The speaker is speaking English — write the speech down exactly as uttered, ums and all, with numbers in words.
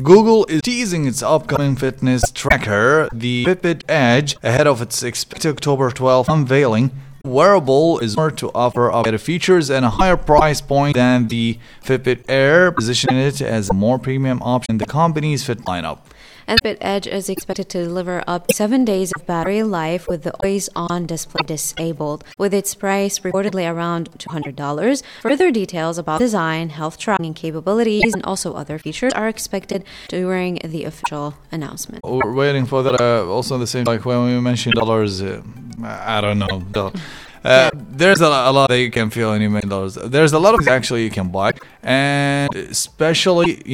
Google is teasing its upcoming fitness tracker, the Fitbit Edge, ahead of its expected October twelfth unveiling. Wearable is more to offer updated features and a higher price point than the Fitbit Air, positioning it as a more premium option in the company's fit lineup. And Fitbit Edge is expected to deliver up to seven days of battery life with the always-on display disabled, with its price reportedly around two hundred dollars. Further details about design, health tracking capabilities, and also other features are expected during the official announcement. We're waiting for that. Uh, also, the same like when we mentioned dollars. Uh, I don't know. Uh, there's a, a lot that you can feel in your million dollars. There's a lot of things actually you can buy, and especially